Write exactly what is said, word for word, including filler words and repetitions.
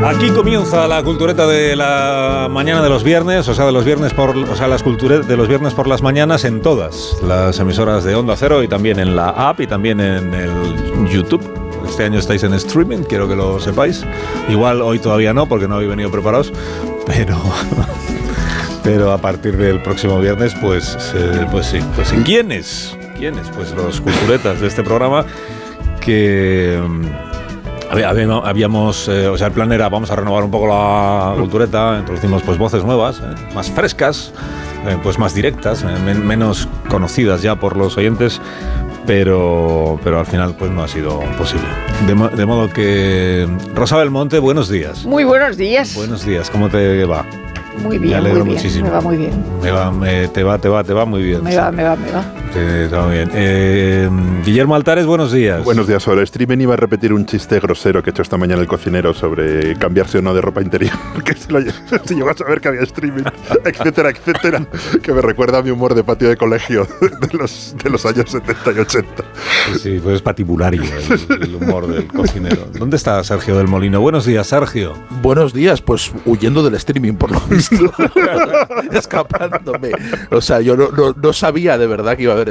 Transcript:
Aquí comienza la cultureta de la mañana de los viernes, o sea, de los viernes por, o sea, las culturetas de los viernes por las mañanas en todas las emisoras de Onda Cero y también en la app y también en el YouTube. Este año estáis en streaming, quiero que lo sepáis. Igual hoy todavía no, porque no habéis venido preparados, pero pero a partir del próximo viernes, pues, eh, pues sí, pues sí. ¿Quiénes? ¿Quiénes? Pues los culturetas de este programa que habíamos, eh, o sea, el plan era vamos a renovar un poco la cultureta, introducimos pues voces nuevas, eh, más frescas, eh, pues más directas, eh, men- menos conocidas ya por los oyentes, pero, pero al final pues no ha sido posible. De, mo- de modo que Rosa Belmonte, buenos días. Muy buenos días. Buenos días, ¿cómo te va? Muy bien, Me alegro muy bien. muchísimo. Me va muy bien. Me va, me, te va, te va, te va muy bien. Me sí. va, me va, me va. Te, te va muy bien. Eh, Guillermo Altares, buenos días. Buenos días. Sobre el streaming iba a repetir un chiste grosero que he hecho esta mañana el cocinero sobre cambiarse o no de ropa interior. Que si, lo, si llegó a saber que había streaming, etcétera, etcétera. Que me recuerda a mi humor de patio de colegio de los, de los años setenta y ochenta. Sí, sí, pues es patibulario el, el humor del cocinero. ¿Dónde está Sergio del Molino? Buenos días, Sergio. Buenos días, pues huyendo del streaming por lo visto. Escapándome. O sea, yo no, no, no sabía de verdad que iba a haber